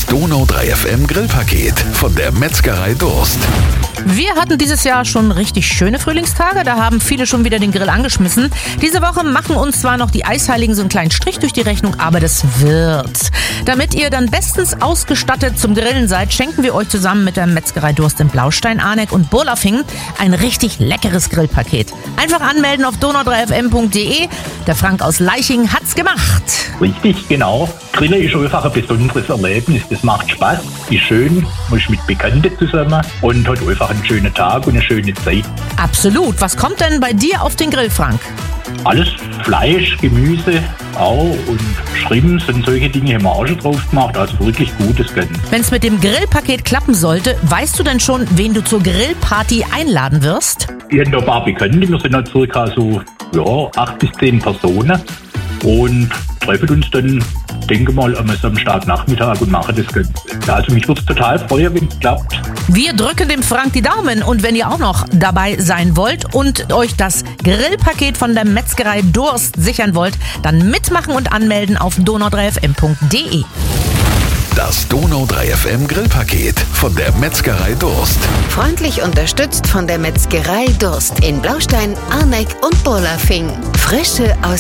Das Donau 3 FM Grillpaket von der Metzgerei Durst. Wir hatten dieses Jahr schon richtig schöne Frühlingstage, da haben viele schon wieder den Grill angeschmissen. Diese Woche machen uns zwar noch die Eisheiligen so einen kleinen Strich durch die Rechnung, aber das wird. Damit ihr dann bestens ausgestattet zum Grillen seid, schenken wir euch zusammen mit der Metzgerei Durst in Blaustein, Arneck und Burlafingen ein richtig leckeres Grillpaket. Einfach anmelden auf donau3fm.de. Der Frank aus Leiching hat's gemacht. Richtig, genau. Grillen ist einfach ein besonderes Erlebnis. Das macht Spaß, ist schön, man ist mit Bekannten zusammen und hat einfach einen schönen Tag und eine schöne Zeit. Absolut. Was kommt denn bei dir auf den Grill, Frank? Alles Fleisch, Gemüse auch und Shrimps und solche Dinge haben wir auch schon drauf gemacht. Also wirklich gutes Ganze. Wenn es mit dem Grillpaket klappen sollte, weißt du denn schon, wen du zur Grillparty einladen wirst? Ich habe noch ein paar Bekannte, wir sind noch circa so 8 bis 10 Personen und treffen uns dann, denke mal, am Samstagnachmittag und machen das Ganze. Also mich würde es total freuen, wenn es klappt. Wir drücken dem Frank die Daumen und wenn ihr auch noch dabei sein wollt und euch das Grillpaket von der Metzgerei Durst sichern wollt, dann mitmachen und anmelden auf donau3fm.de. Das Donau 3 FM Grillpaket von der Metzgerei Durst. Freundlich unterstützt von der Metzgerei Durst in Blaustein, Arneck und Burlafing. Frische aus